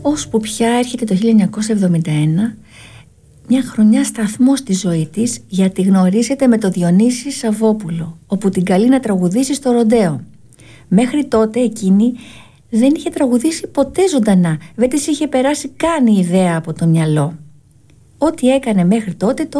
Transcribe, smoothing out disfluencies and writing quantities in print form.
Ώσπου πια έρχεται το 1971, μια χρονιά σταθμό στη ζωή της, γιατί γνωρίζεται με το Διονύση Σαββόπουλο, όπου την καλεί να τραγουδήσει στο ροντέο. Μέχρι τότε εκείνη δεν είχε τραγουδήσει ποτέ ζωντανά, δεν της είχε περάσει καν η ιδέα από το μυαλό. Ό,τι έκανε μέχρι τότε το